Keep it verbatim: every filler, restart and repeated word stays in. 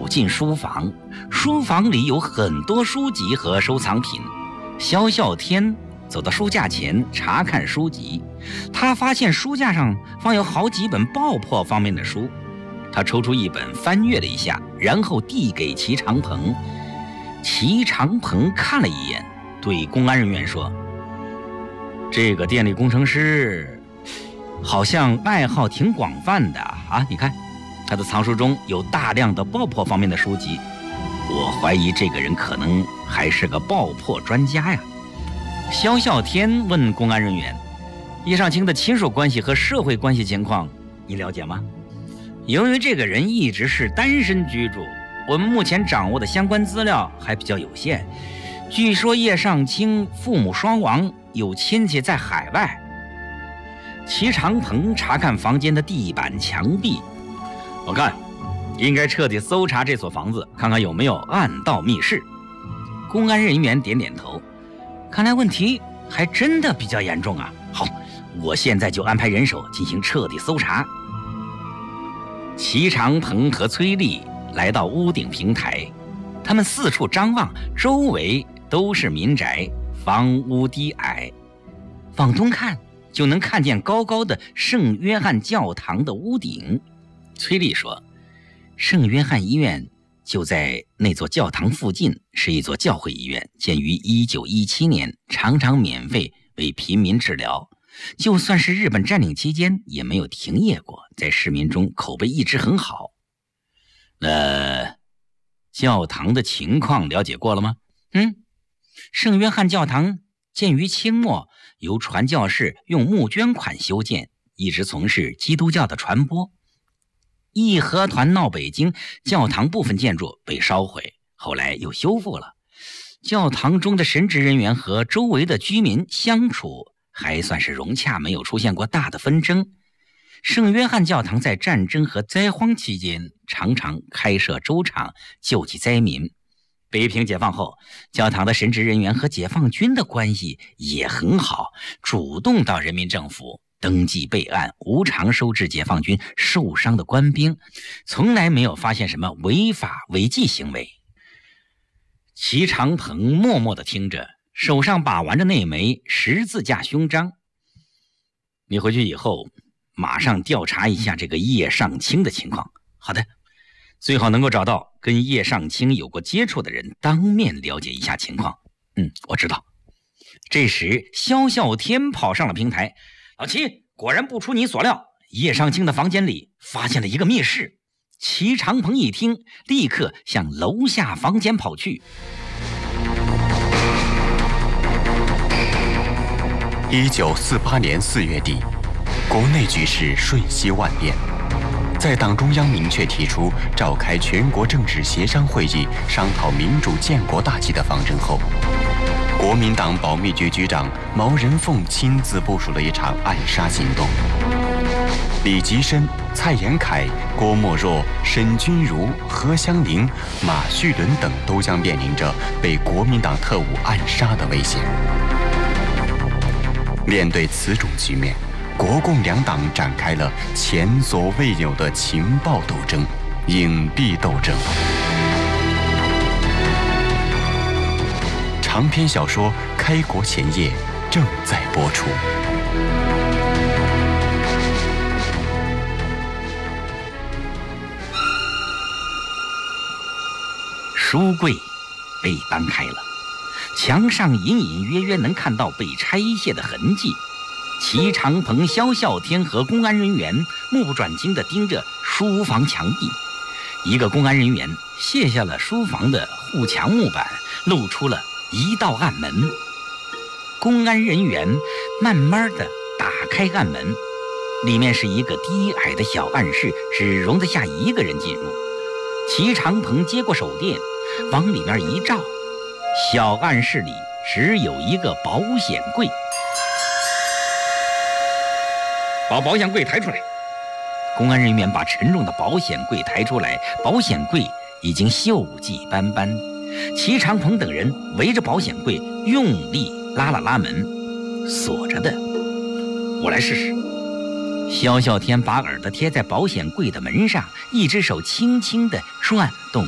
进书房，书房里有很多书籍和收藏品。萧啸天走到书架前查看书籍，他发现书架上放有好几本爆破方面的书。他抽出一本翻阅了一下，然后递给齐长鹏。齐长鹏看了一眼，对公安人员说：“这个电力工程师好像爱好挺广泛的啊，你看他的藏书中有大量的爆破方面的书籍，我怀疑这个人可能还是个爆破专家呀。”萧啸天问公安人员：“叶尚卿的亲属关系和社会关系情况你了解吗？”由于这个人一直是单身居住，我们目前掌握的相关资料还比较有限。据说叶尚卿父母双亡，有亲戚在海外。齐长鹏查看房间的地板墙壁，我看应该彻底搜查这所房子，看看有没有暗道密室。公安人员点点头，看来问题还真的比较严重啊。好，我现在就安排人手进行彻底搜查。齐长鹏和崔丽来到屋顶平台，他们四处张望，周围都是民宅，房屋低矮，往东看就能看见高高的圣约翰教堂的屋顶。崔丽说，圣约翰医院就在那座教堂附近，是一座教会医院，建于一九一七年，常常免费为平民治疗，就算是日本占领期间也没有停业过，在市民中口碑一直很好。那教堂的情况了解过了吗？嗯，圣约翰教堂建于清末，由传教士用募捐款修建，一直从事基督教的传播。义和团闹北京，教堂部分建筑被烧毁，后来又修复了。教堂中的神职人员和周围的居民相处还算是融洽，没有出现过大的纷争。圣约翰教堂在战争和灾荒期间常常开设粥厂救济灾民。北平解放后，教堂的神职人员和解放军的关系也很好，主动到人民政府登记备案，无偿收治解放军受伤的官兵，从来没有发现什么违法违纪行为。齐长鹏默默地听着，手上把玩着那枚十字架胸章。你回去以后马上调查一下这个叶尚卿的情况。好的，最好能够找到跟叶尚卿有过接触的人，当面了解一下情况。嗯，我知道。这时萧啸天跑上了平台。老齐，果然不出你所料，叶尚卿的房间里发现了一个密室。齐长鹏一听，立刻向楼下房间跑去。 一九四八年四月底，国内局势瞬息万变。在党中央明确提出召开全国政治协商会议，商讨民主建国大计的方针后，国民党保密局局长毛人凤亲自部署了一场暗杀行动。李吉深、蔡延闿、郭沫若、沈钧儒、何香凝、马叙伦等都将面临着被国民党特务暗杀的危险。面对此种局面，国共两党展开了前所未有的情报斗争、隐蔽斗争。长篇小说《开国前夜》正在播出。 书柜被搬开了，墙上隐隐约约能看到被拆卸的痕迹。齐长鹏、萧啸天和公安人员目不转睛地盯着书房墙壁。一个公安人员卸下了书房的护墙木板，露出了一道暗门。公安人员慢慢地打开暗门，里面是一个低矮的小暗室，只容得下一个人进入。齐长鹏接过手电，往里面一照，小暗室里只有一个保险柜。把保险柜抬出来。公安人员把沉重的保险柜抬出来，保险柜已经锈迹斑斑。齐长鹏等人围着保险柜用力拉了拉门，锁着的。我来试试。萧啸天把耳朵贴在保险柜的门上，一只手轻轻地转动